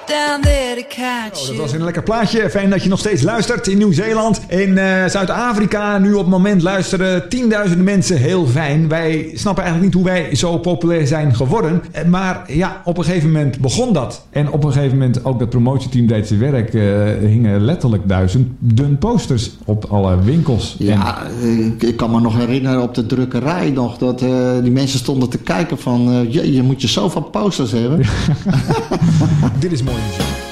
down there to catch you. Dat was een lekker plaatje. Fijn dat je nog steeds luistert in Nieuw-Zeeland. In Zuid-Afrika nu op het moment luisteren 10.000 mensen. Heel fijn. Wij snappen eigenlijk niet hoe wij zo populair zijn geworden. Maar ja, op een gegeven moment begon dat. En op een gegeven moment ook dat promotieteam deed zijn werk. Hingen letterlijk 1000 posters op alle winkels. Ja, ik kan me nog herinneren op de drukkerij nog dat die mensen stonden te kijken van je moet je zoveel posters hebben. Dit is mooi muziek.